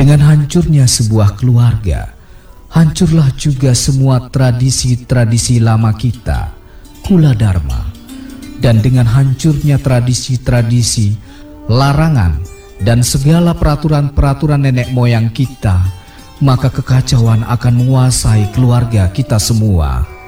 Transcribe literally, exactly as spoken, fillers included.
Dengan hancurnya sebuah keluarga, hancurlah juga semua tradisi-tradisi lama kita, Kula Dharma. Dan dengan hancurnya tradisi-tradisi, larangan, dan segala peraturan-peraturan nenek moyang kita, maka kekacauan akan menguasai keluarga kita semua.